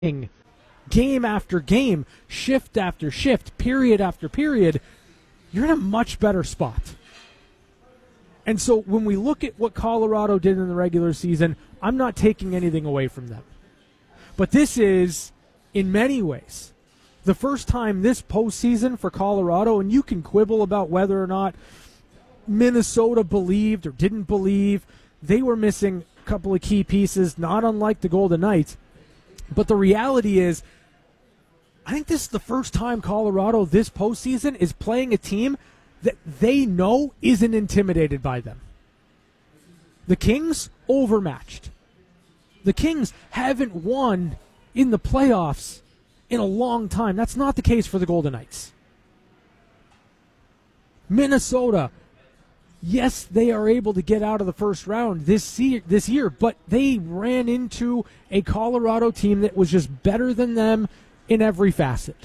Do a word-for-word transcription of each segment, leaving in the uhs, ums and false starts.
game after game, shift after shift, period after period, you're in a much better spot. And so when we look at what Colorado did in the regular season, I'm not taking anything away from them. But this is, in many ways, the first time this postseason for Colorado, and you can quibble about whether or not Minnesota believed or didn't believe. They were missing a couple of key pieces, not unlike the Golden Knights. But the reality is, I think this is the first time Colorado this postseason is playing a team that they know isn't intimidated by them. The Kings, overmatched. The Kings haven't won in the playoffs in a long time. That's not the case for the Golden Knights. Minnesota, yes, they are able to get out of the first round this year, this year, but they ran into a Colorado team that was just better than them in every facet.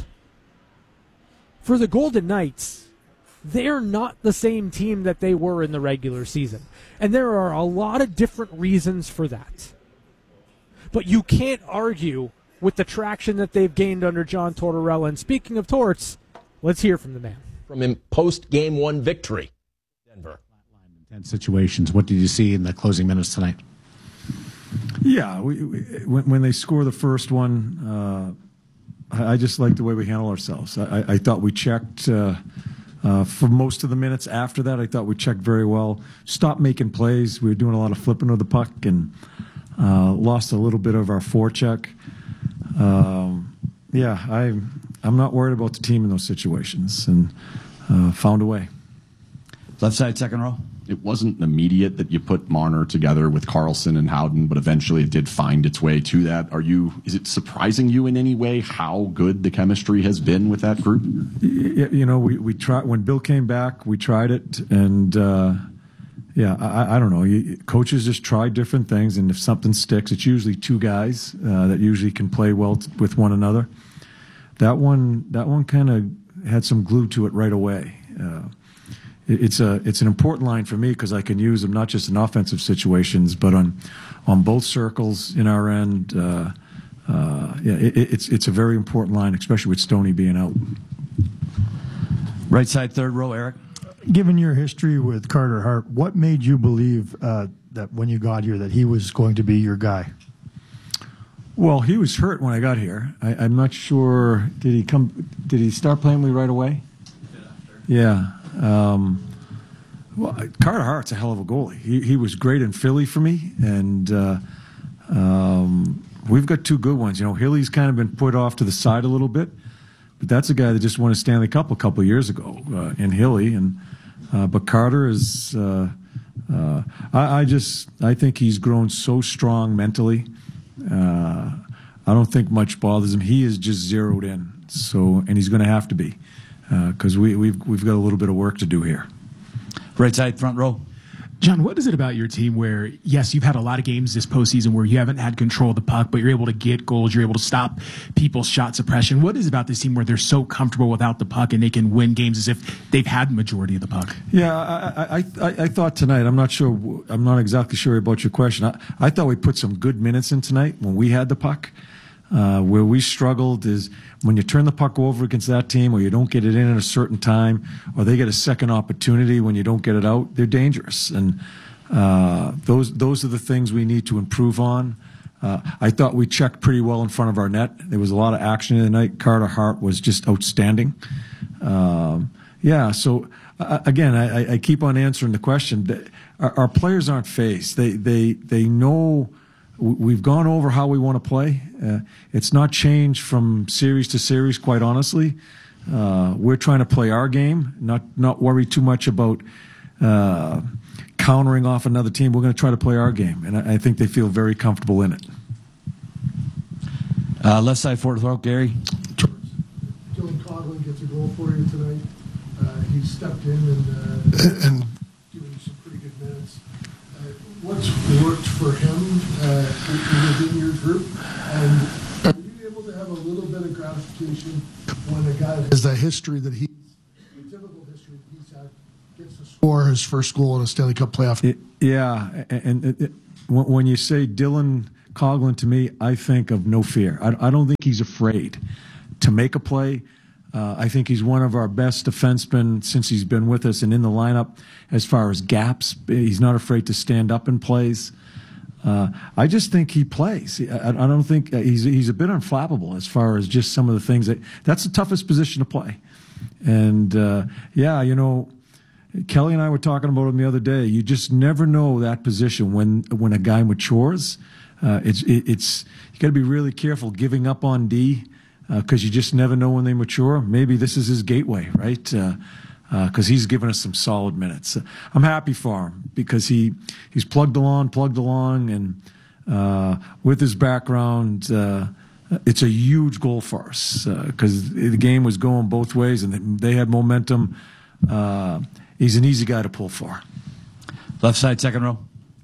For the Golden Knights, they're not the same team that they were in the regular season. And there are a lot of different reasons for that. But you can't argue with the traction that they've gained under John Tortorella. And speaking of Torts, let's hear from the man. From him post-game one victory, Denver. Intense situations. What did you see in the closing minutes tonight? Yeah, we, we, when, when they score the first one, uh, I, I just like the way we handle ourselves. I, I thought we checked uh, uh, for most of the minutes after that. I thought we checked very well. Stopped making plays. We were doing a lot of flipping of the puck and uh, lost a little bit of our forecheck. Um, yeah, I, I'm not worried about the team in those situations, and uh, found a way. Left side, second row. It wasn't immediate that you put Marner together with Carlson and Howden, but eventually it did find its way to that. Are you? Is it surprising you in any way how good the chemistry has been with that group? You, you know, we we tried when Bill came back. We tried it, and uh, yeah, I, I don't know. You, coaches just try different things, and if something sticks, it's usually two guys uh, that usually can play well t- with one another. That one, that one kind of had some glue to it right away. Uh, It's a it's an important line for me because I can use them not just in offensive situations, but on on both circles in our end. Uh, uh, yeah, it, it's it's a very important line, especially with Stoney being out. Right side, third row, Eric. Given your history with Carter Hart, what made you believe uh, that when you got here that he was going to be your guy? Well, he was hurt when I got here. I, I'm not sure. Did he come? Did he start playing with me right away? Yeah. Um, well, Carter Hart's a hell of a goalie. He, he was great in Philly for me, and uh, um, we've got two good ones. You know, Hilly's kind of been put off to the side a little bit, but that's a guy that just won a Stanley Cup a couple of years ago uh, in Hilly, and uh, but Carter is. Uh, uh, I, I just I think he's grown so strong mentally. Uh, I don't think much bothers him. He is just zeroed in. So, and he's going to have to be. Because uh, we, we've we've got a little bit of work to do here. Right side, front row. John, what is it about your team where, yes, you've had a lot of games this postseason where you haven't had control of the puck, but you're able to get goals, you're able to stop people's shot suppression. What is it about this team where they're so comfortable without the puck and they can win games as if they've had the majority of the puck? Yeah, I I, I, I thought tonight, I'm not sure, I'm not exactly sure about your question. I, I thought we put some good minutes in tonight when we had the puck. Uh, where we struggled is when you turn the puck over against that team or you don't get it in at a certain time or they get a second opportunity when you don't get it out, they're dangerous. And uh, those those are the things we need to improve on. Uh, I thought we checked pretty well in front of our net. There was a lot of action in the night. Carter Hart was just outstanding. Um, yeah, so uh, again, I, I keep on answering the question. Our, our players aren't phased. They, they, they know... We've gone over how we want to play. Uh, it's not changed from series to series, quite honestly. Uh, we're trying to play our game, not not worry too much about uh, countering off another team. We're going to try to play our game, and I, I think they feel very comfortable in it. Uh, left side, fourth row, Gary. Dylan Coghlan gets a goal for you tonight. Uh, he stepped in and, uh, and given you some pretty good minutes. What's worked for him uh, within your group, and are you able to have a little bit of gratification when a guy has the history that he's, the typical history that he's had, gets to score his first goal in a Stanley Cup playoff? It, yeah, and it, it, when you say Dylan Coghlan, to me, I think of no fear. I, I don't think he's afraid to make a play. Uh, I think he's one of our best defensemen since he's been with us and in the lineup as far as gaps. He's not afraid to stand up in plays. Uh, I just think he plays. I, I don't think uh, he's he's a bit unflappable as far as just some of the things that that's the toughest position to play. And uh, yeah, you know, Kelly and I were talking about him the other day. You just never know that position when when a guy matures. Uh, it's it, it's you got to be really careful giving up on D because uh, you just never know when they mature. Maybe this is his gateway, right? Because uh, uh, he's given us some solid minutes. Uh, I'm happy for him because he he's plugged along, plugged along, and uh, with his background, uh, it's a huge goal for us because uh, the game was going both ways and they had momentum. Uh, he's an easy guy to pull for. Left side, second row.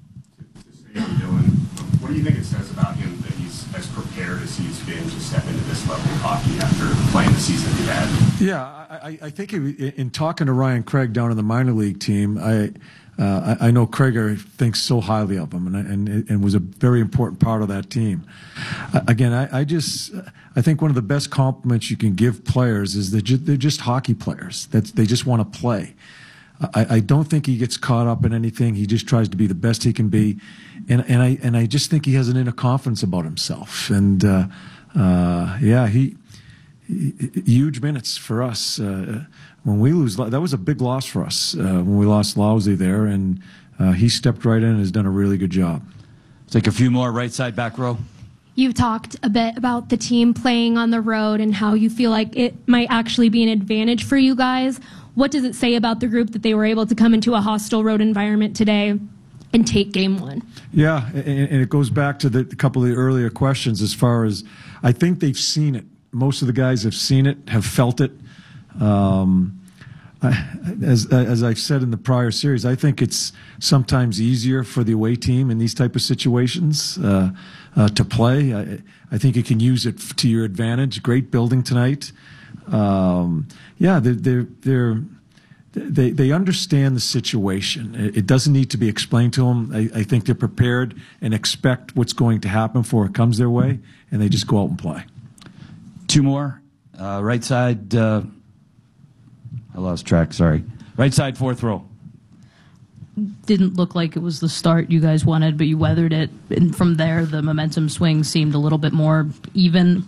What do you think it says about him that he's as prepared as he's been to step into this level of hockey after playing the season he had? Yeah, I, I think in talking to Ryan Craig down in the minor league team, I uh, I know Craig thinks so highly of him and, and and was a very important part of that team. Uh, again, I, I just I think one of the best compliments you can give players is that they're just hockey players. That they just want to play. I, I don't think he gets caught up in anything. He just tries to be the best he can be, and and I and I just think he has an inner confidence about himself. And uh, uh, yeah, he, he huge minutes for us. Uh, when we lose, that was a big loss for us uh, when we lost Lousy there, and uh, he stepped right in and has done a really good job. Take a few more right side, back row. You've talked a bit about the team playing on the road and how you feel like it might actually be an advantage for you guys. What does it say about the group that they were able to come into a hostile road environment today and take game one? Yeah, and, and it goes back to the, a couple of the earlier questions as far as I think they've seen it. Most of the guys have seen it, have felt it. Um, I, as, as I've said in the prior series, I think it's sometimes easier for the away team in these type of situations uh, uh, to play. I, I think you can use it to your advantage. Great building tonight. Um, yeah, they're, they're, they're, they they understand the situation. It, it doesn't need to be explained to them. I, I think they're prepared and expect what's going to happen before it comes their way, and they just go out and play. Two more. Uh, right side. Uh, I lost track. Sorry. Right side, fourth row. Didn't look like it was the start you guys wanted, but you weathered it, and from there the momentum swing seemed a little bit more even.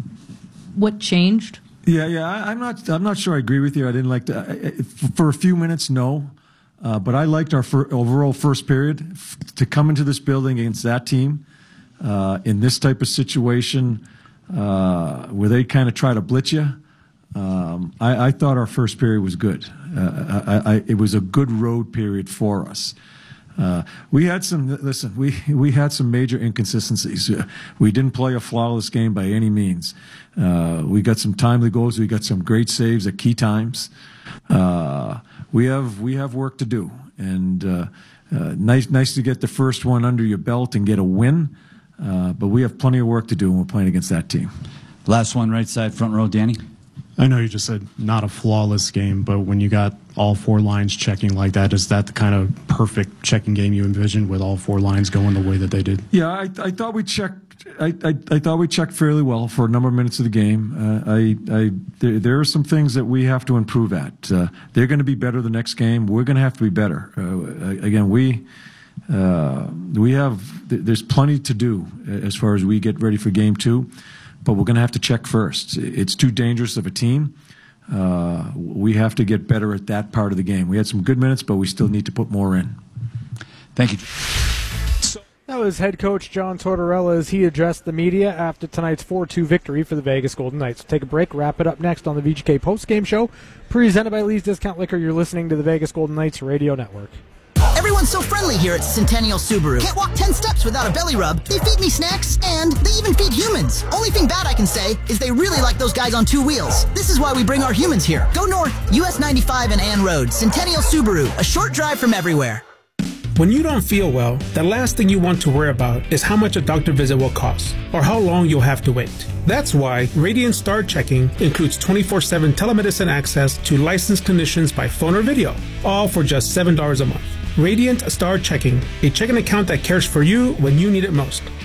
What changed? Yeah, yeah, I, I'm not. I'm not sure. I agree with you. I didn't like to. I, for a few minutes, no, uh, but I liked our fir- overall first period f- to come into this building against that team uh, in this type of situation uh, where they kind of try to blitz you. Um, I, I thought our first period was good. Uh, I, I, it was a good road period for us. Uh, we had some. Listen, we we had some major inconsistencies. We didn't play a flawless game by any means. Uh, we got some timely goals. We got some great saves at key times. Uh, we have we have work to do, and uh, uh, nice nice to get the first one under your belt and get a win. Uh, but we have plenty of work to do when we're playing against that team. Last one, right side, front row, Danny. I know you just said not a flawless game, but when you got all four lines checking like that, is that the kind of perfect checking game you envisioned with all four lines going the way that they did? Yeah, I, I thought we checked. I, I, I thought we checked fairly well for a number of minutes of the game. Uh, I, I there, there are some things that we have to improve at. Uh, they're going to be better the next game. We're going to have to be better. Uh, again, we uh, we have there's plenty to do as far as we get ready for game two. But we're going to have to check first. It's too dangerous of a team. Uh, we have to get better at that part of the game. We had some good minutes, but we still need to put more in. Thank you. That was head coach John Tortorella as he addressed the media after tonight's four two victory for the Vegas Golden Knights. We'll take a break, wrap it up next on the V G K postgame show, presented by Lee's Discount Liquor. You're listening to the Vegas Golden Knights Radio Network. Everyone's so friendly here at Centennial Subaru. Can't walk ten steps without a belly rub. They feed me snacks, and they even feed humans. Only thing bad I can say is they really like those guys on two wheels. This is why we bring our humans here. Go north, U S ninety-five and Ann Road. Centennial Subaru, a short drive from everywhere. When you don't feel well, the last thing you want to worry about is how much a doctor visit will cost or how long you'll have to wait. That's why Radiant Star Checking includes twenty-four seven telemedicine access to licensed clinicians by phone or video, all for just seven dollars a month. Radiant Star Checking, a checking account that cares for you when you need it most.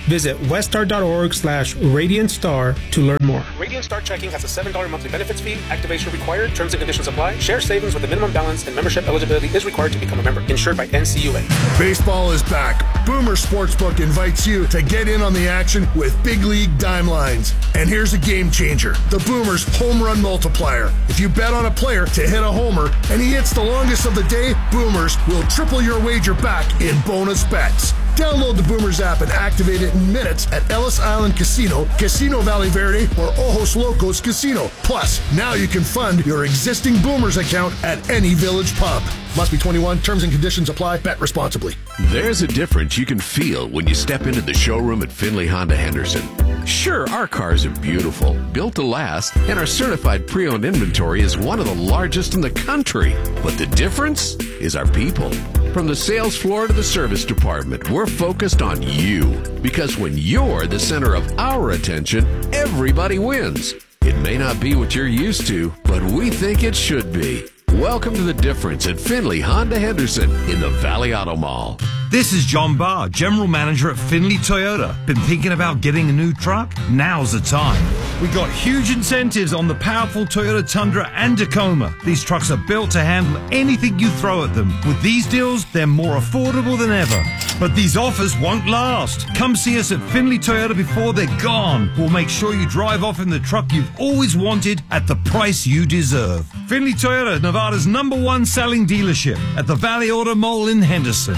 Visit westar.org slash Radiant Star to learn more. Radiant Star Checking has a seven dollars monthly benefits fee. Activation required. Terms and conditions apply. Share savings with a minimum balance and membership eligibility is required to become a member. Insured by N C U A. Baseball is back. Boomer Sportsbook invites you to get in on the action with Big League Dime Lines. And here's a game changer. The Boomers Home Run Multiplier. If you bet on a player to hit a homer and he hits the longest of the day, Boomers will triple your wager back in bonus bets. Download the Boomers app and activate it in minutes at Ellis Island Casino, Casino Valley Verde, or Ojos Locos Casino. Plus, now you can fund your existing Boomers account at any Village pub. Must be twenty-one. Terms and conditions apply. Bet responsibly. There's a difference you can feel when you step into the showroom at Findlay Honda Henderson. Sure, our cars are beautiful, built to last, and our certified pre-owned inventory is one of the largest in the country. But the difference is our people. From the sales floor to the service department, we're focused on you. Because when you're the center of our attention, everybody wins. It may not be what you're used to, but we think it should be. Welcome to The Difference at Findlay Honda Henderson in the Valley Auto Mall. This is John Barr, General Manager at Findlay Toyota. Been thinking about getting a new truck? Now's the time. We got huge incentives on the powerful Toyota Tundra and Tacoma. These trucks are built to handle anything you throw at them. With these deals, they're more affordable than ever. But these offers won't last. Come see us at Findlay Toyota before they're gone. We'll make sure you drive off in the truck you've always wanted at the price you deserve. Findlay Toyota, Nevada's number one selling dealership at the Valley Auto Mall in Henderson.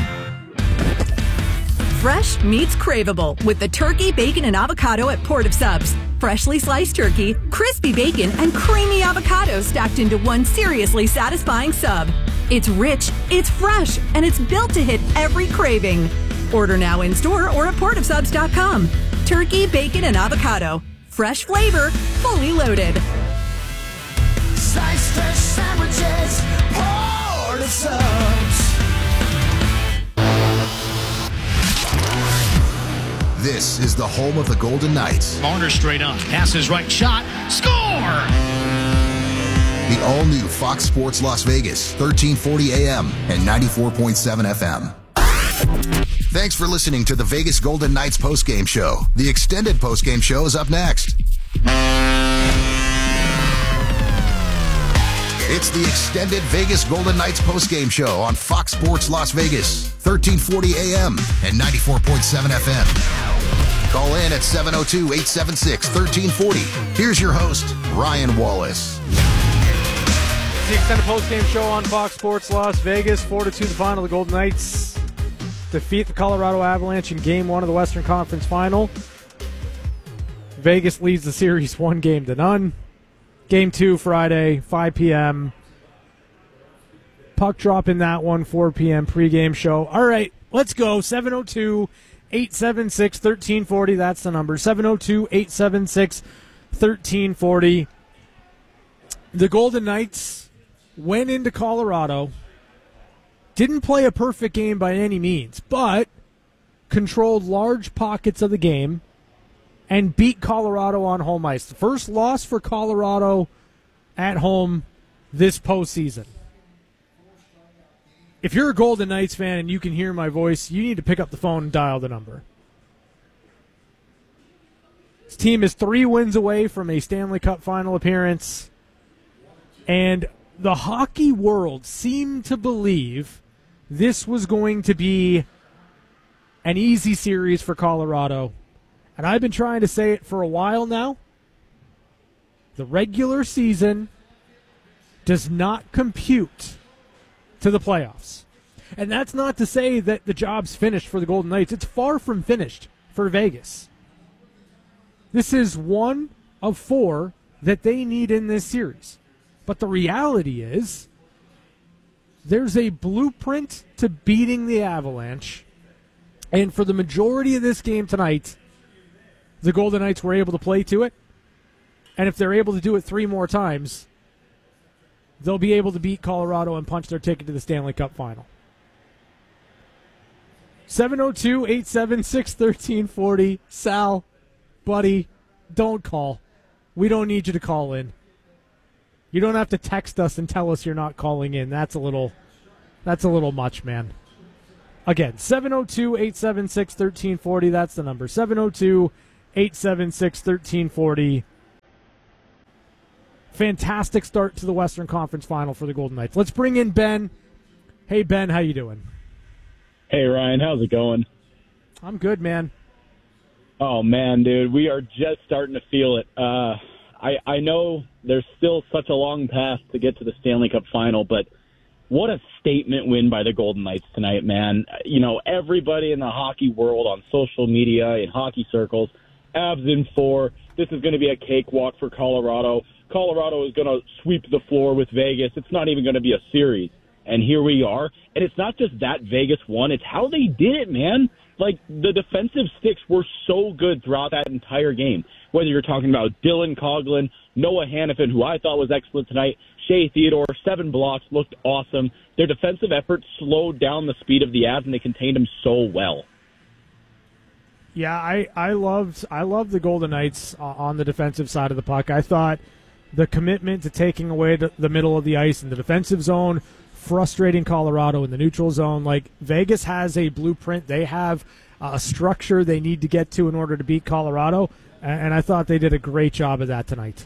Fresh meets craveable with the turkey, bacon, and avocado at Port of Subs. Freshly sliced turkey, crispy bacon, and creamy avocado stacked into one seriously satisfying sub. It's rich, it's fresh, and it's built to hit every craving. Order now in store or at port of subs dot com. Turkey, bacon, and avocado. Fresh flavor, fully loaded. Sliced fresh sandwiches, Port of Subs. This is the home of the Golden Knights. Marner straight on. Passes right shot. Score! The all-new Fox Sports Las Vegas, thirteen forty A M and ninety-four point seven F M. Thanks for listening to the Vegas Golden Knights postgame show. The extended postgame show is up next. It's the extended Vegas Golden Knights postgame show on Fox Sports Las Vegas, thirteen forty A M and ninety-four point seven F M. Call in at seven oh two, eight seven six, one three four oh. Here's your host, Ryan Wallace. It's the extended postgame show on Fox Sports Las Vegas. four to two the final. The Golden Knights defeat the Colorado Avalanche in game one of the Western Conference Final. Vegas leads the series one game to none. Game two Friday, five p.m. Puck drop in that one, four p.m. pregame show. All right, let's go. seven oh two, eight seven six, one three four oh. That's the number. seven oh two, eight seven six, one three four oh. The Golden Knights went into Colorado. Didn't play a perfect game by any means, but controlled large pockets of the game and beat Colorado on home ice. The first loss for Colorado at home this postseason. If you're a Golden Knights fan and you can hear my voice, you need to pick up the phone and dial the number. This team is three wins away from a Stanley Cup final appearance, and the hockey world seemed to believe this was going to be an easy series for Colorado. And I've been trying to say it for a while now. The regular season does not compute to the playoffs. And that's not to say that the job's finished for the Golden Knights. It's far from finished for Vegas. This is one of four that they need in this series. But the reality is there's a blueprint to beating the Avalanche. And for the majority of this game tonight, the Golden Knights were able to play to it. And if they're able to do it three more times, they'll be able to beat Colorado and punch their ticket to the Stanley Cup final. seven oh two, eight seven six, one three four oh. Sal, buddy, don't call. We don't need you to call in. You don't have to text us and tell us you're not calling in. That's a little, that's a little much, man. Again, seven oh two, eight seven six, one three four oh. That's the number. seven oh two, eight seven six, one three four oh. Fantastic start to the Western Conference Final for the Golden Knights. Let's bring in Ben. Hey, Ben, how you doing? Hey, Ryan, how's it going? I'm good, man. Oh, man, dude, we are just starting to feel it. Uh, I, I know there's still such a long path to get to the Stanley Cup Final, but what a statement win by the Golden Knights tonight, man. You know, everybody in the hockey world on social media, in hockey circles, Avs in four. This is going to be a cakewalk for Colorado. Colorado is going to sweep the floor with Vegas. It's not even going to be a series. And here we are. And it's not just that Vegas won. It's how they did it, man. Like, the defensive sticks were so good throughout that entire game. Whether you're talking about Dylan Coghlan, Noah Hannafin, who I thought was excellent tonight, Shea Theodore, seven blocks, looked awesome. Their defensive effort slowed down the speed of the Avs, and they contained them so well. Yeah, I, I loved I loved the Golden Knights uh, on the defensive side of the puck. I thought the commitment to taking away the, the middle of the ice in the defensive zone, frustrating Colorado in the neutral zone. Like, Vegas has a blueprint. They have a structure they need to get to in order to beat Colorado, and I thought they did a great job of that tonight.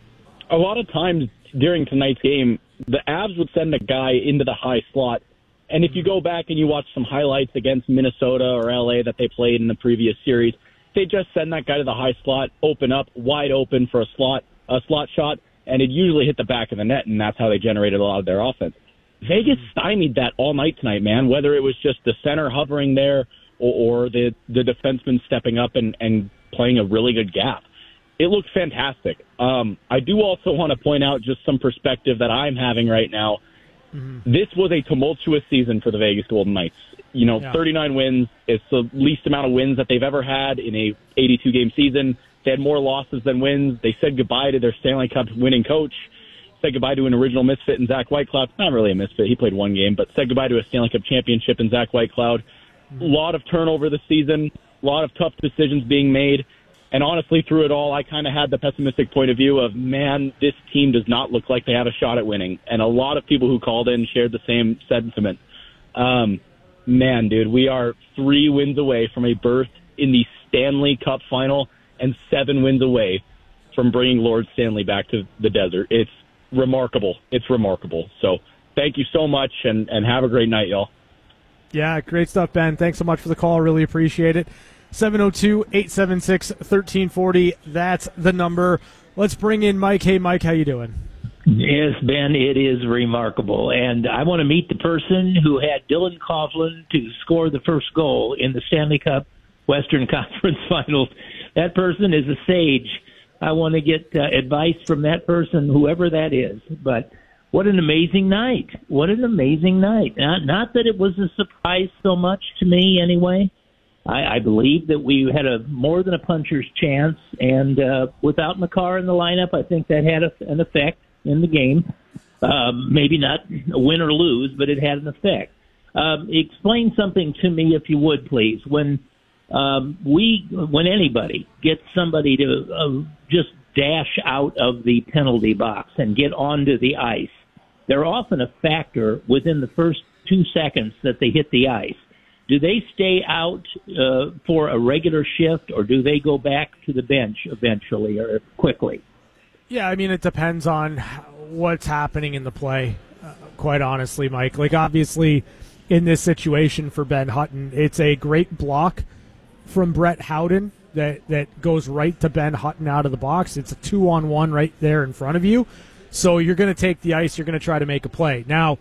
A lot of times during tonight's game, the Avs would send a guy into the high slot, and if you go back and you watch some highlights against Minnesota or L A that they played in the previous series, they just send that guy to the high slot, open up, wide open for a slot a slot shot, and it usually hit the back of the net, and that's how they generated a lot of their offense. Vegas stymied that all night tonight, man, whether it was just the center hovering there or, or the, the defenseman stepping up and, and playing a really good gap. It looked fantastic. Um, I do also want to point out just some perspective that I'm having right now. Mm-hmm. This was a tumultuous season for the Vegas Golden Knights. You know, yeah. thirty-nine wins. It's the least amount of wins that they've ever had in a eighty-two game season. They had more losses than wins. They said goodbye to their Stanley Cup winning coach. Said goodbye to an original misfit in Zach Whitecloud. Not really a misfit. He played one game, but said goodbye to a Stanley Cup championship in Zach Whitecloud. A lot of turnover this season. A lot of tough decisions being made. And honestly, through it all, I kind of had the pessimistic point of view of, man, this team does not look like they have a shot at winning. And a lot of people who called in shared the same sentiment. Um, man, dude, we are three wins away from a berth in the Stanley Cup final and seven wins away from bringing Lord Stanley back to the desert. It's remarkable. It's remarkable. So thank you so much, and, and have a great night, y'all. Yeah, great stuff, Ben. Thanks so much for the call. Really appreciate it. seven oh two, eight seven six, one three four oh. That's the number. Let's bring in Mike. Hey, Mike, how you doing? Yes, Ben, it is remarkable. And I want to meet the person who had Dylan Coghlan to score the first goal in the Stanley Cup Western Conference Finals. That person is a sage. I want to get uh, advice from that person, whoever that is. But what an amazing night. What an amazing night. Not, not that it was a surprise so much to me anyway. I, I believe that we had a more than a puncher's chance, and uh, without Makar in the lineup, I think that had a, an effect in the game. Um, maybe not a win or lose, but it had an effect. Um, explain something to me, if you would, please. When um, we, when anybody gets somebody to uh, just dash out of the penalty box and get onto the ice, they're often a factor within the first two seconds that they hit the ice. Do they stay out uh, for a regular shift, or do they go back to the bench eventually or quickly? Yeah, I mean, it depends on what's happening in the play, uh, quite honestly, Mike. Like, obviously, in this situation for Ben Hutton, it's a great block from Brett Howden that, that goes right to Ben Hutton out of the box. It's a two-on-one right there in front of you. So you're going to take the ice, you're going to try to make a play. Now,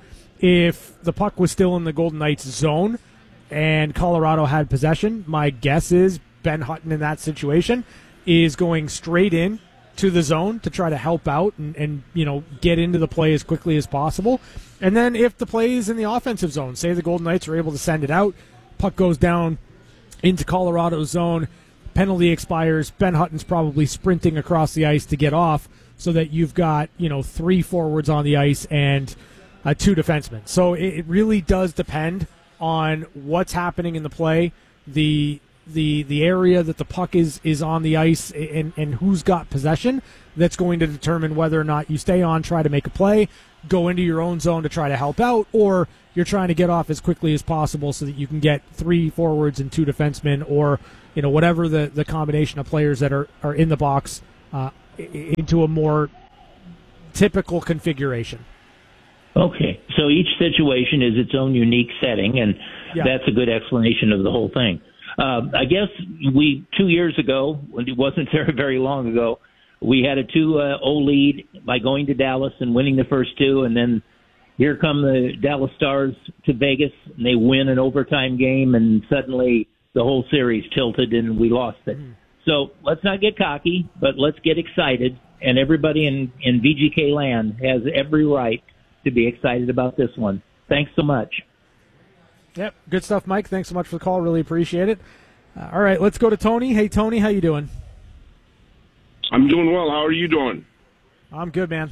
if the puck was still in the Golden Knights zone and Colorado had possession, my guess is Ben Hutton in that situation is going straight in to the zone to try to help out and, and you know get into the play as quickly as possible. And then if the play is in the offensive zone, say the Golden Knights are able to send it out, puck goes down into Colorado's zone, penalty expires, Ben Hutton's probably sprinting across the ice to get off so that you've got you know three forwards on the ice and uh, two defensemen. So it, it really does depend on what's happening in the play, the the the area that the puck is is on the ice and, and who's got possession that's going to determine whether or not you stay on, try to make a play, go into your own zone to try to help out, or you're trying to get off as quickly as possible so that you can get three forwards and two defensemen, or you know whatever the, the combination of players that are, are in the box uh, into a more typical configuration. Okay, so each situation is its own unique setting, and yeah. that's a good explanation of the whole thing. Uh, I guess we two years ago, it wasn't very very long ago, we had a two oh lead by going to Dallas and winning the first two, and then here come the Dallas Stars to Vegas, and they win an overtime game, and suddenly the whole series tilted, and we lost it. Mm. So let's not get cocky, but let's get excited, and everybody in, in V G K land has every right to be excited about this one. Thanks so much. Yep, good stuff, Mike. Thanks so much for the call. Really appreciate it. Uh, all right, let's go to Tony. Hey, Tony, how you doing? I'm doing well. How are you doing? I'm good, man.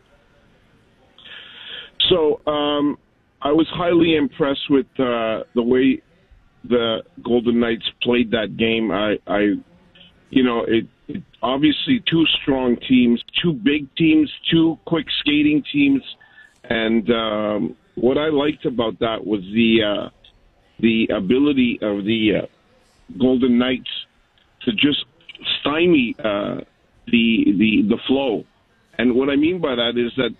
So um, I was highly impressed with uh, the way the Golden Knights played that game. I, I you know, it, it obviously two strong teams, two big teams, two quick skating teams, and um, what I liked about that was the uh, the ability of the uh, Golden Knights to just stymie uh, the the the flow. And what I mean by that is that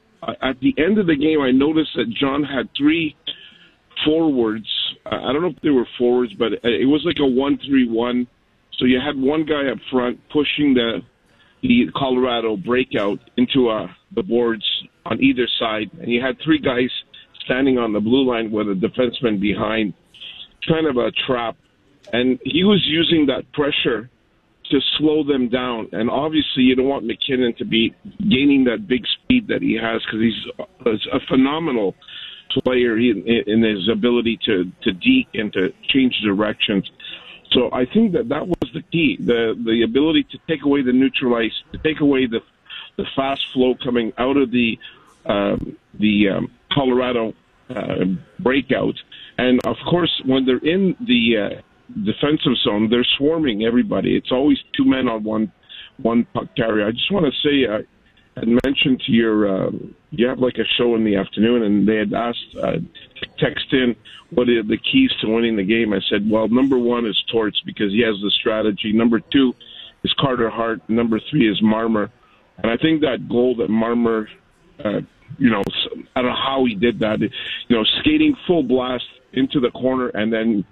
at the end of the game, I noticed that John had three forwards. I don't know if they were forwards, but it was like a one three one. So you had one guy up front pushing the the Colorado breakout into uh, the boards on either side, and you had three guys standing on the blue line with a defenseman behind, kind of a trap. And he was using that pressure to slow them down. And obviously you don't want McKinnon to be gaining that big speed that he has, because he's a phenomenal player in, in his ability to, to deke and to change directions. So I think that that was the key, the the ability to take away the neutral ice, to take away the the fast flow coming out of the um, the um, Colorado uh, breakout. And of course, when they're in the uh, defensive zone, they're swarming everybody. It's always two men on one one puck carrier. I just want to say, I had mentioned to your, um, you have like a show in the afternoon, and they had asked, uh, text in what are the keys to winning the game. I said, well, number one is Torts, because he has the strategy. Number two is Carter Hart. Number three is Marmer. And I think that goal that Marmer, uh, you know, I don't know how he did that, you know, skating full blast into the corner and then,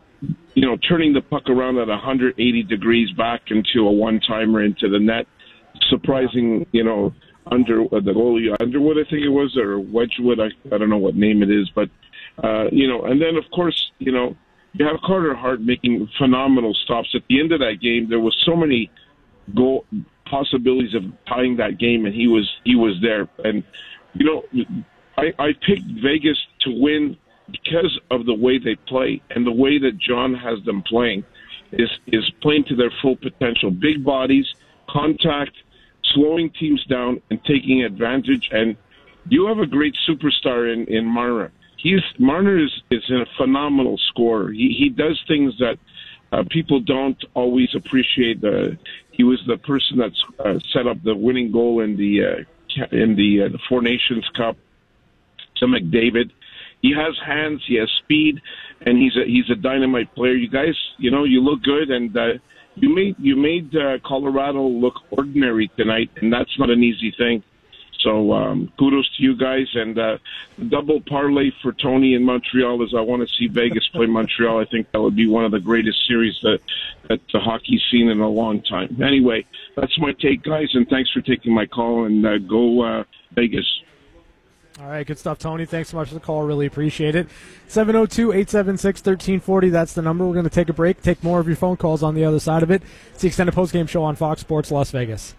you know, turning the puck around at one hundred eighty degrees back into a one-timer into the net. Surprising, you know, under uh, the goalie, Underwood, I think it was, or Wedgwood, I, I don't know what name it is. But, uh, you know, and then, of course, you know, you have Carter Hart making phenomenal stops. At the end of that game, there was so many goal possibilities of tying that game, and he was he was there. And, you know, I, I picked Vegas to win because of the way they play and the way that John has them playing is is playing to their full potential. Big bodies, contact, slowing teams down and taking advantage. And you have a great superstar in, in Marner. He's Marner is, is a phenomenal scorer. He he does things that uh, people don't always appreciate. The he was the person that uh, set up the winning goal in the uh, in the uh, the Four Nations Cup to McDavid. He has hands, he has speed, and he's a he's a dynamite player. You guys, you know, you look good, and uh, you made you made uh, Colorado look ordinary tonight, and that's not an easy thing. So um, kudos to you guys, and uh, double parlay for Tony in Montreal is I want to see Vegas play Montreal. I think that would be one of the greatest series that that the hockey's seen in a long time. Anyway, that's my take, guys, and thanks for taking my call, and uh, go uh, Vegas. All right, good stuff, Tony. Thanks so much for the call. Really appreciate it. seven oh two, eight seven six, one three four oh. That's the number. We're going to take a break, take more of your phone calls on the other side of it. It's the extended postgame show on Fox Sports Las Vegas.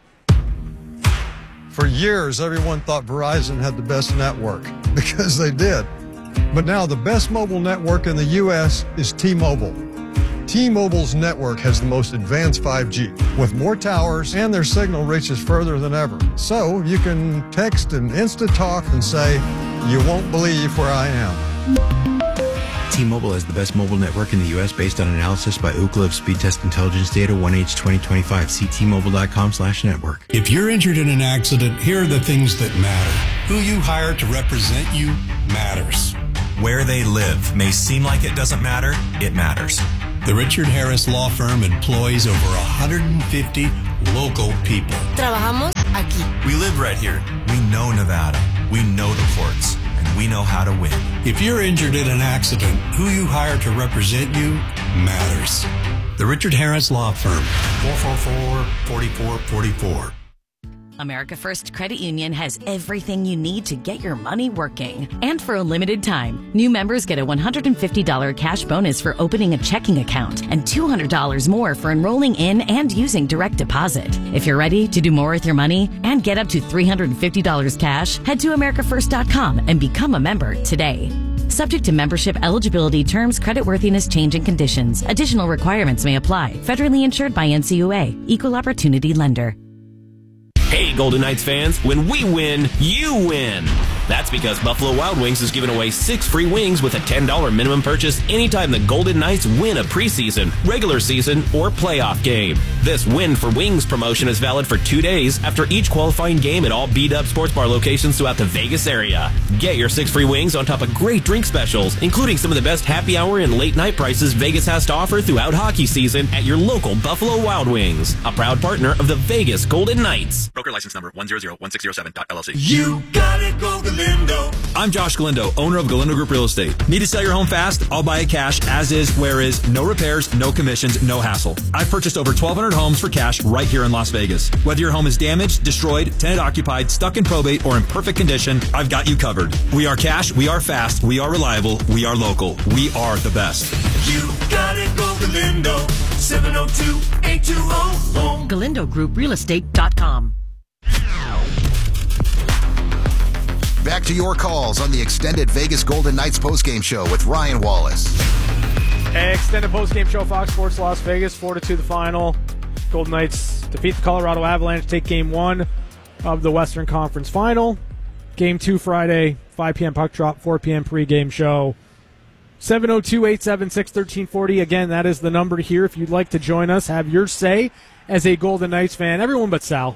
For years, everyone thought Verizon had the best network, because they did. But now the best mobile network in the U S is T-Mobile. T-Mobile's network has the most advanced five G, with more towers, and their signal reaches further than ever. So you can text and instant talk and say, "You won't believe where I am." T-Mobile as the best mobile network in the U S based on analysis by Ookla of speed test intelligence data one H twenty twenty-five. See T Mobile dot com slash network. If you're injured in an accident, here are the things that matter. Who you hire to represent you matters. Where they live may seem like it doesn't matter. It matters. The Richard Harris Law Firm employs over one hundred fifty local people. Trabajamos aquí. We live right here. We know Nevada. We know the courts. And we know how to win. If you're injured in an accident, who you hire to represent you matters. The Richard Harris Law Firm. four four four, four four four four. America First Credit Union has everything you need to get your money working. And for a limited time, new members get a one hundred fifty dollars cash bonus for opening a checking account and two hundred dollars more for enrolling in and using direct deposit. If you're ready to do more with your money and get up to three hundred fifty dollars cash, head to america first dot com and become a member today. Subject to membership eligibility, terms, creditworthiness, change, and conditions. Additional requirements may apply. Federally insured by N C U A. Equal Opportunity Lender. Hey, Golden Knights fans, when we win, you win. That's because Buffalo Wild Wings is giving away six free wings with a ten dollars minimum purchase anytime the Golden Knights win a preseason, regular season, or playoff game. This Win for Wings promotion is valid for two days after each qualifying game at all B-Dub Sports Bar locations throughout the Vegas area. Get your six free wings on top of great drink specials, including some of the best happy hour and late night prices Vegas has to offer throughout hockey season at your local Buffalo Wild Wings, a proud partner of the Vegas Golden Knights. Broker license number one zero zero one six zero seven dot L L C. You gotta go Galindo. I'm Josh Galindo, owner of Galindo Group Real Estate. Need to sell your home fast? I'll buy it cash, as is, where is, no repairs, no commissions, no hassle. I've purchased over twelve hundred homes for cash right here in Las Vegas. Whether your home is damaged, destroyed, tenant occupied, stuck in probate, or in perfect condition, I've got you covered. We are cash, we are fast, we are reliable, we are local. We are the best. You gotta go Galindo. seven oh two, eight two oh, home. Galindo Group Real Estate dot com. Back to your calls on the extended Vegas Golden Knights postgame show with Ryan Wallace. Extended postgame show, Fox Sports Las Vegas, four to two the final. Golden Knights defeat the Colorado Avalanche, take game one of the Western Conference Final. Game two Friday, five p.m. puck drop, four p.m. pregame show. seven oh two, eight seven six, one three four oh. Again, that is the number here if you'd like to join us. Have your say as a Golden Knights fan. Everyone but Sal.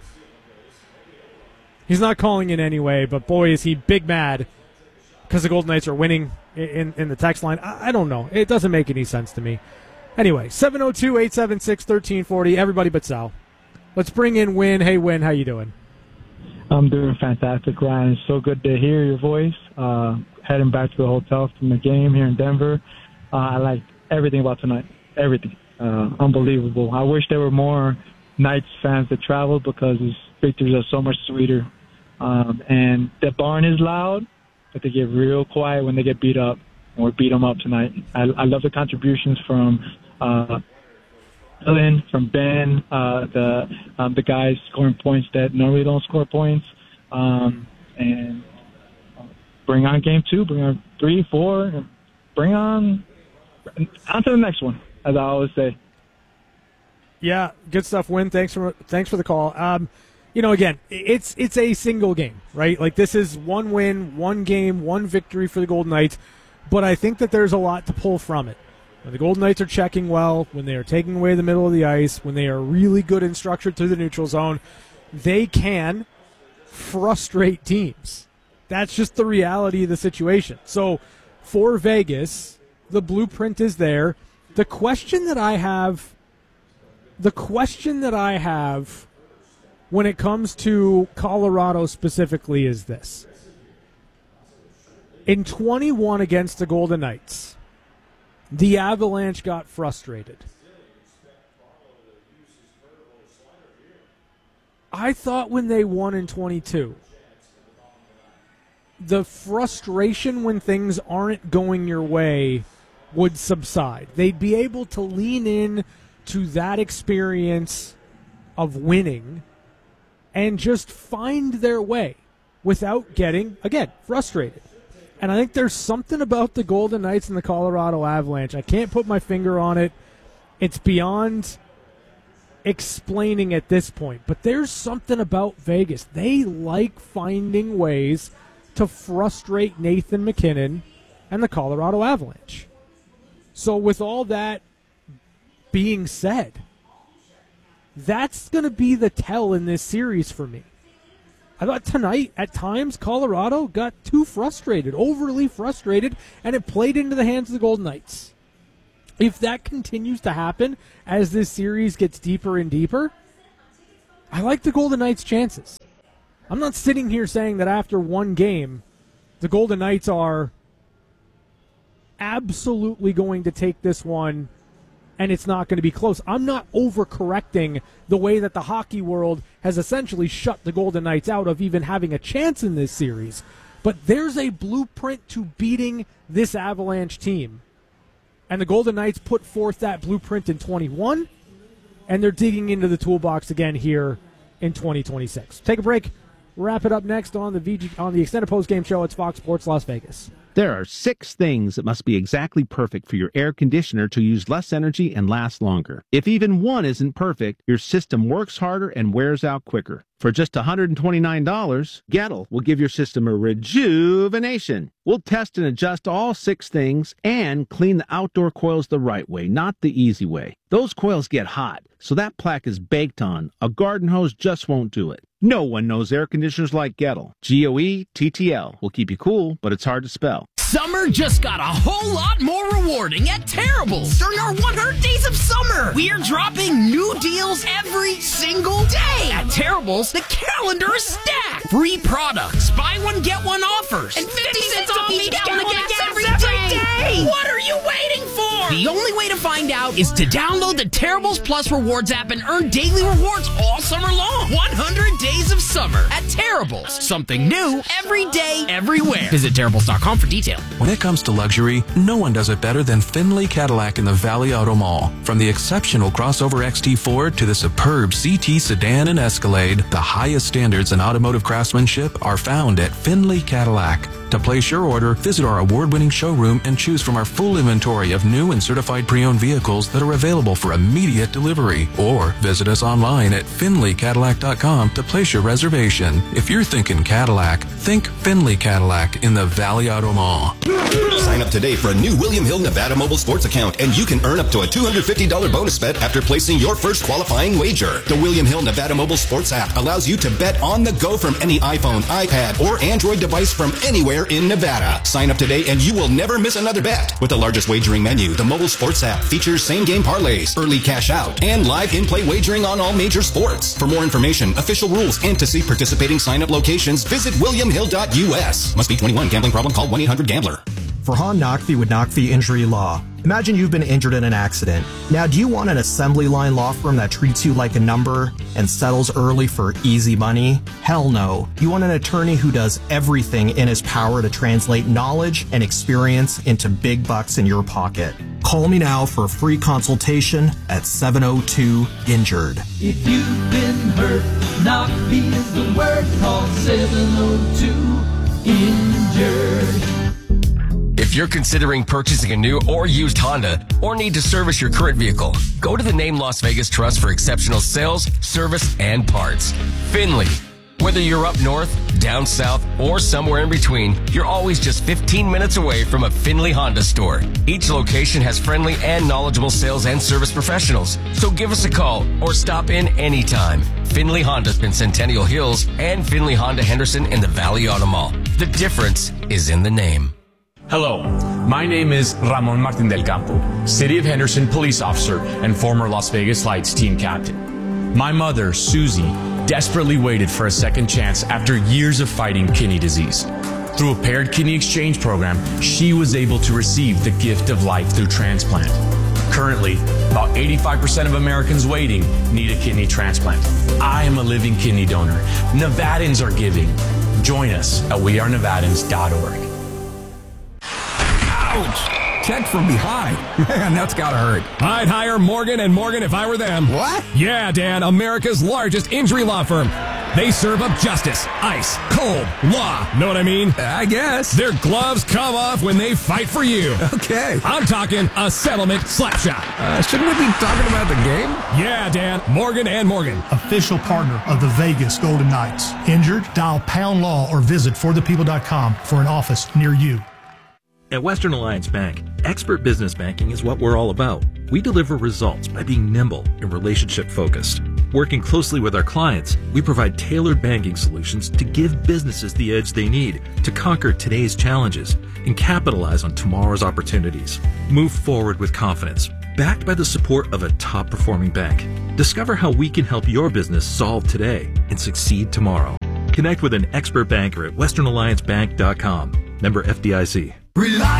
He's not calling in anyway, but boy, is he big mad because the Golden Knights are winning in, in the text line. I, I don't know. It doesn't make any sense to me. Anyway, seven oh two, eight seven six, one three four oh. Everybody but Sal. Let's bring in Win. Hey, Win, how you doing? I'm doing fantastic, Ryan. It's so good to hear your voice. Uh, heading back to the hotel from the game here in Denver. Uh, I like everything about tonight. Everything. Uh, unbelievable. I wish there were more Knights fans that traveled because these victories are so much sweeter. Um, and the barn is loud, but they get real quiet when they get beat up. And we beat them up tonight. I, I love the contributions from uh, Dylan, from Ben, uh, the um, the guys scoring points that normally don't score points. Um, and bring on game two, bring on three, four, and bring on on to the next one, as I always say. Yeah, good stuff, Win. Thanks for thanks for the call. Um, you know, again, it's it's a single game, right? Like, this is one win, one game, one victory for the Golden Knights, but I think that there's a lot to pull from it. When the Golden Knights are checking well, when they are taking away the middle of the ice, when they are really good and structured through the neutral zone, they can frustrate teams. That's just the reality of the situation. So for Vegas, the blueprint is there. The question that I have, the question that I have when it comes to Colorado specifically is this. In twenty-one against the Golden Knights, the Avalanche got frustrated. I thought when they won in twenty-two, the frustration when things aren't going your way would subside. They'd be able to lean in to that experience of winning and just find their way without getting, again, frustrated. And I think there's something about the Golden Knights and the Colorado Avalanche. I can't put my finger on it. It's beyond explaining at this point. But there's something about Vegas. They like finding ways to frustrate Nathan MacKinnon and the Colorado Avalanche. So with all that being said, that's going to be the tell in this series for me. I thought tonight, at times, Colorado got too frustrated, overly frustrated, and it played into the hands of the Golden Knights. If that continues to happen as this series gets deeper and deeper, I like the Golden Knights' chances. I'm not sitting here saying that after one game, the Golden Knights are absolutely going to take this one and it's not going to be close. I'm not overcorrecting the way that the hockey world has essentially shut the Golden Knights out of even having a chance in this series. But there's a blueprint to beating this Avalanche team. And the Golden Knights put forth that blueprint in twenty-one, and they're digging into the toolbox again here in twenty twenty-six. Take a break. Wrap it up next on the V G, on the Extended Postgame Show. It's Fox Sports Las Vegas. There are six things that must be exactly perfect for your air conditioner to use less energy and last longer. If even one isn't perfect, your system works harder and wears out quicker. For just one hundred twenty-nine dollars, Gettle will give your system a rejuvenation. We'll test and adjust all six things and clean the outdoor coils the right way, not the easy way. Those coils get hot, so that plaque is baked on. A garden hose just won't do it. No one knows air conditioners like Gettle. G O E T T L will keep you cool, but it's hard to spell. Summer just got a whole lot more rewarding at Terrible's during our one hundred days of summer. We're dropping new deals every single day. At Terrible's, the calendar is stacked. Free products, buy one, get one offers, and fifty cents off each gallon of gas every day. What are you waiting for? The only way to find out is to download the Terrible's Plus Rewards app and earn daily rewards all summer long. one hundred days of summer at Terrible's. Something new every day, everywhere. Visit Terrible's dot com for details. When it comes to luxury, no one does it better than Findlay Cadillac in the Valley Auto Mall. From the exceptional crossover X T Ford to the superb C T sedan and Escalade, the highest standards in automotive craftsmanship are found at Findlay Cadillac. To place your order, visit our award-winning showroom and choose from our full inventory of new and certified pre-owned vehicles that are available for immediate delivery. Or visit us online at Findlay Cadillac dot com to place your reservation. If you're thinking Cadillac, think Findlay Cadillac in the Valley Auto Mall. Sign up today for a new William Hill Nevada Mobile Sports account, and you can earn up to a two hundred fifty dollars bonus bet after placing your first qualifying wager. The William Hill Nevada Mobile Sports app allows you to bet on the go from any iPhone, iPad, or Android device from anywhere in Nevada. Sign up today and you will never miss another bet. With the largest wagering menu, the mobile sports app features same-game parlays, early cash out, and live in-play wagering on all major sports. For more information, official rules, and to see participating sign-up locations, visit william hill dot U S. Must be twenty-one. Gambling problem? Call one eight hundred gambler. Farhan Naqvi with Naqvi Injury Law. Imagine you've been injured in an accident. Now, do you want an assembly line law firm that treats you like a number and settles early for easy money? Hell no. You want an attorney who does everything in his power to translate knowledge and experience into big bucks in your pocket. Call me now for a free consultation at seven oh two injured. If you've been hurt, Naqvi is the word. Call seven oh two injured. If you're considering purchasing a new or used Honda or need to service your current vehicle, go to the Name Las Vegas Trust for exceptional sales, service, and parts. Finley. Whether you're up north, down south, or somewhere in between, you're always just fifteen minutes away from a Finley Honda store. Each location has friendly and knowledgeable sales and service professionals. So give us a call or stop in anytime. Finley Honda in Centennial Hills and Finley Honda Henderson in the Valley Auto Mall. The difference is in the name. Hello, my name is Ramon Martin del Campo, City of Henderson police officer and former Las Vegas Lights team captain. My mother, Susie, desperately waited for a second chance after years of fighting kidney disease. Through a paired kidney exchange program, she was able to receive the gift of life through transplant. Currently, about eighty-five percent of Americans waiting need a kidney transplant. I am a living kidney donor. Nevadans are giving. Join us at we are nevadans dot org. Ouch! Checked from behind. Man, that's gotta hurt. I'd hire Morgan and Morgan if I were them. What? Yeah, Dan, America's largest injury law firm. They serve up justice, ice, cold, law. Know what I mean? I guess. Their gloves come off when they fight for you. Okay. I'm talking a settlement slapshot. Uh, shouldn't we be talking about the game? Yeah, Dan, Morgan and Morgan. Official partner of the Vegas Golden Knights. Injured? Dial Pound Law or visit for the people dot com for an office near you. At Western Alliance Bank, expert business banking is what we're all about. We deliver results by being nimble and relationship focused. Working closely with our clients, we provide tailored banking solutions to give businesses the edge they need to conquer today's challenges and capitalize on tomorrow's opportunities. Move forward with confidence, backed by the support of a top-performing bank. Discover how we can help your business solve today and succeed tomorrow. Connect with an expert banker at western alliance bank dot com. Member F D I C. Rely